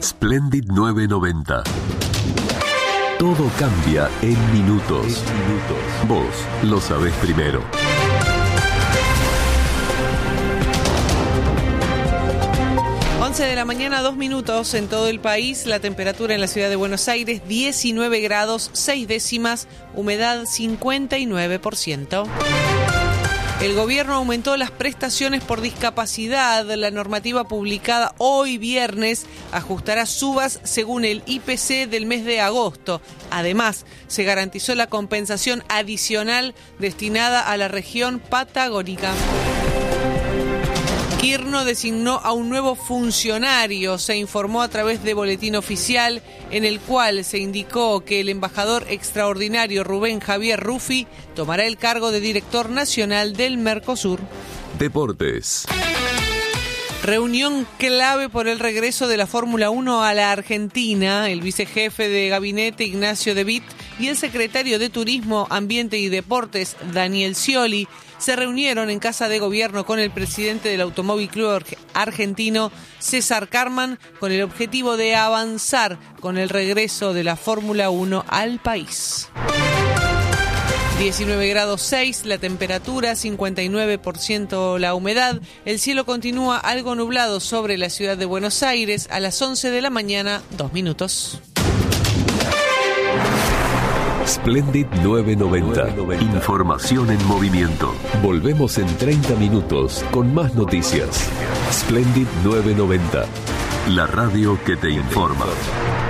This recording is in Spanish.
Splendid 990. Todo cambia en minutos. Vos lo sabés primero. 11 de la mañana, 2 minutos en todo el país. La temperatura en la ciudad de Buenos Aires, 19 grados, 6 décimas, humedad 59%. El gobierno aumentó las prestaciones por discapacidad. La normativa publicada hoy viernes ajustará subas según el IPC del mes de agosto. Además, se garantizó la compensación adicional destinada a la región patagónica. Quirno designó a un nuevo funcionario. Se informó a través de boletín oficial en el cual se indicó que el embajador extraordinario Rubén Javier Ruffi tomará el cargo de director nacional del Mercosur. Deportes. Reunión clave por el regreso de la Fórmula 1 a la Argentina. El vicejefe de gabinete Ignacio De Witt y el secretario de Turismo, Ambiente y Deportes Daniel Scioli se reunieron en Casa de Gobierno con el presidente del Automóvil Club Argentino, César Carman, con el objetivo de avanzar con el regreso de la Fórmula 1 al país. 19 grados 6, la temperatura, 59% la humedad. El cielo continúa algo nublado sobre la ciudad de Buenos Aires a las 11 de la mañana, 2 minutos. Splendid 990. Información en movimiento. Volvemos en 30 minutos con más noticias. Splendid 990. La radio que te informa.